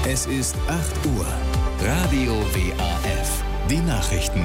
Es ist 8 Uhr. Radio WAF. Die Nachrichten.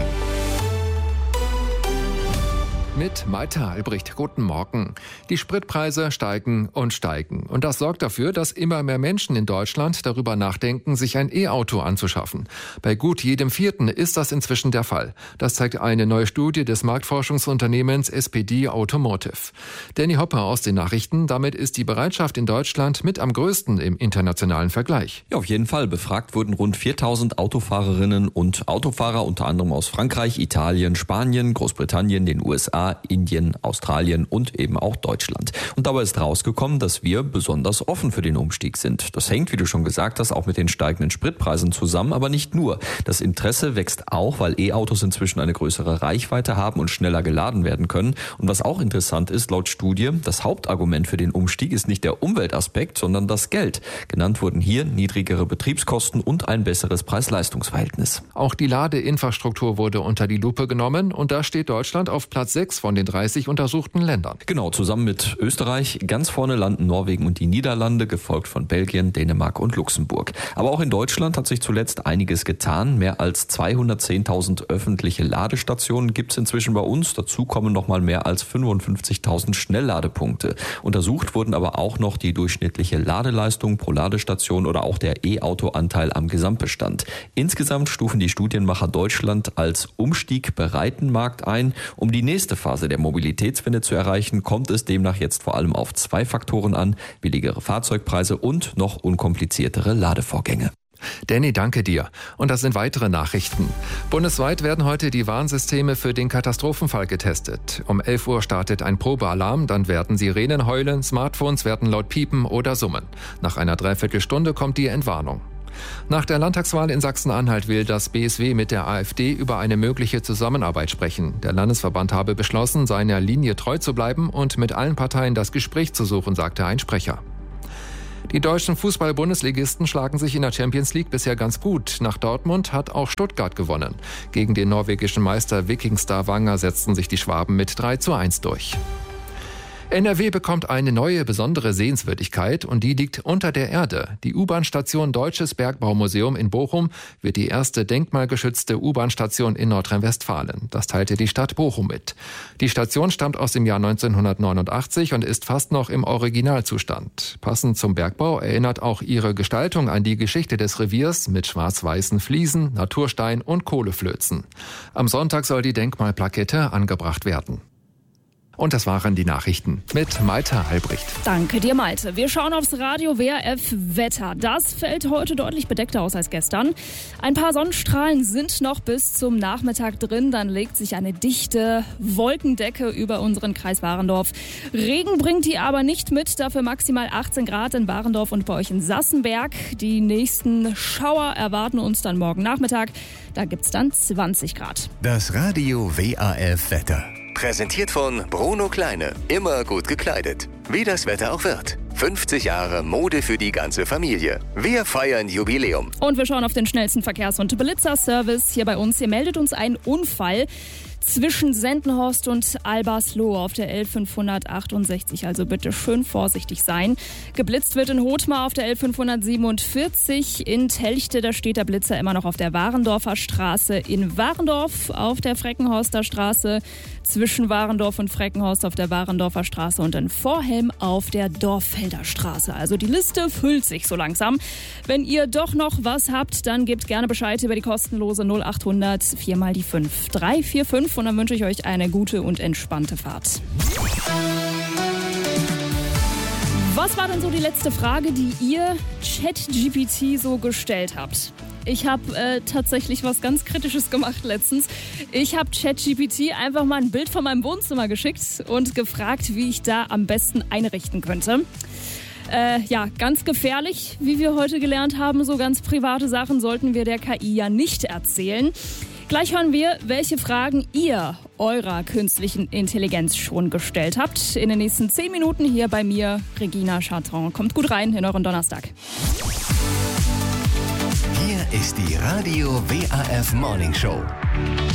Mit Malte Albrecht, guten Morgen. Die Spritpreise steigen und steigen. Und das sorgt dafür, dass immer mehr Menschen in Deutschland darüber nachdenken, sich ein E-Auto anzuschaffen. Bei gut jedem Vierten ist das inzwischen der Fall. Das zeigt eine neue Studie des Marktforschungsunternehmens SPD Automotive. Danny Hopper aus den Nachrichten. Damit ist die Bereitschaft in Deutschland mit am größten im internationalen Vergleich. Ja, auf jeden Fall. Befragt wurden rund 4000 Autofahrerinnen und Autofahrer, unter anderem aus Frankreich, Italien, Spanien, Großbritannien, den USA, Indien, Australien und eben auch Deutschland. Und dabei ist rausgekommen, dass wir besonders offen für den Umstieg sind. Das hängt, wie du schon gesagt hast, auch mit den steigenden Spritpreisen zusammen, aber nicht nur. Das Interesse wächst auch, weil E-Autos inzwischen eine größere Reichweite haben und schneller geladen werden können. Und was auch interessant ist, laut Studie, das Hauptargument für den Umstieg ist nicht der Umweltaspekt, sondern das Geld. Genannt wurden hier niedrigere Betriebskosten und ein besseres Preis-Leistungs-Verhältnis. Auch die Ladeinfrastruktur wurde unter die Lupe genommen und da steht Deutschland auf Platz 6 von den 30 untersuchten Ländern. Genau, zusammen mit Österreich. Ganz vorne landen Norwegen und die Niederlande, gefolgt von Belgien, Dänemark und Luxemburg. Aber auch in Deutschland hat sich zuletzt einiges getan. Mehr als 210.000 öffentliche Ladestationen gibt es inzwischen bei uns. Dazu kommen nochmal mehr als 55.000 Schnellladepunkte. Untersucht wurden aber auch noch die durchschnittliche Ladeleistung pro Ladestation oder auch der E-Auto-Anteil am Gesamtbestand. Insgesamt stufen die Studienmacher Deutschland als umstiegbereiten Markt ein. Um die nächste Phase der Mobilitätswende zu erreichen, kommt es demnach jetzt vor allem auf 2 Faktoren an: billigere Fahrzeugpreise und noch unkompliziertere Ladevorgänge. Danny, danke dir. Und das sind weitere Nachrichten. Bundesweit werden heute die Warnsysteme für den Katastrophenfall getestet. Um 11 Uhr startet ein Probealarm, dann werden Sirenen heulen, Smartphones werden laut piepen oder summen. Nach einer Dreiviertelstunde kommt die Entwarnung. Nach der Landtagswahl in Sachsen-Anhalt will das BSW mit der AfD über eine mögliche Zusammenarbeit sprechen. Der Landesverband habe beschlossen, seiner Linie treu zu bleiben und mit allen Parteien das Gespräch zu suchen, sagte ein Sprecher. Die deutschen Fußball-Bundesligisten schlagen sich in der Champions League bisher ganz gut. Nach Dortmund hat auch Stuttgart gewonnen. Gegen den norwegischen Meister Viking Stavanger setzten sich die Schwaben mit 3:1 durch. NRW bekommt eine neue besondere Sehenswürdigkeit und die liegt unter der Erde. Die U-Bahn-Station Deutsches Bergbaumuseum in Bochum wird die erste denkmalgeschützte U-Bahn-Station in Nordrhein-Westfalen. Das teilte die Stadt Bochum mit. Die Station stammt aus dem Jahr 1989 und ist fast noch im Originalzustand. Passend zum Bergbau erinnert auch ihre Gestaltung an die Geschichte des Reviers mit schwarz-weißen Fliesen, Naturstein und Kohleflözen. Am Sonntag soll die Denkmalplakette angebracht werden. Und das waren die Nachrichten mit Malte Albrecht. Danke dir, Malte. Wir schauen aufs Radio WRF Wetter. Das fällt heute deutlich bedeckter aus als gestern. Ein paar Sonnenstrahlen sind noch bis zum Nachmittag drin. Dann legt sich eine dichte Wolkendecke über unseren Kreis Warendorf. Regen bringt die aber nicht mit. Dafür maximal 18 Grad in Warendorf und bei euch in Sassenberg. Die nächsten Schauer erwarten uns dann morgen Nachmittag. Da gibt's dann 20 Grad. Das Radio WAF Wetter. Präsentiert von Bruno Kleine. Immer gut gekleidet. Wie das Wetter auch wird. 50 Jahre Mode für die ganze Familie. Wir feiern Jubiläum. Und wir schauen auf den schnellsten Verkehrs- und Blitzerservice hier bei uns. Hier meldet uns ein Unfall zwischen Sendenhorst und Albersloh auf der L568. Also bitte schön vorsichtig sein. Geblitzt wird in Hothmar auf der L547. In Telchte, da steht der Blitzer immer noch auf der Warendorfer Straße. In Warendorf auf der Freckenhorster Straße. Zwischen Warendorf und Freckenhorst auf der Warendorfer Straße und in Vorhelm auf der Dorffelder Straße. Also die Liste füllt sich so langsam. Wenn ihr doch noch was habt, dann gebt gerne Bescheid über die kostenlose 0800 4 mal die 5 345 und dann wünsche ich euch eine gute und entspannte Fahrt. Was war denn so die letzte Frage, die ihr ChatGPT so gestellt habt? Ich habe tatsächlich was ganz Kritisches gemacht letztens. Ich habe ChatGPT einfach mal ein Bild von meinem Wohnzimmer geschickt und gefragt, wie ich da am besten einrichten könnte. Ja, ganz gefährlich, wie wir heute gelernt haben. So ganz private Sachen sollten wir der KI ja nicht erzählen. Gleich hören wir, welche Fragen ihr eurer künstlichen Intelligenz schon gestellt habt. In den nächsten 10 Minuten hier bei mir, Regina Charton. Kommt gut rein in euren Donnerstag. Hier ist die Radio WAF Morning Show.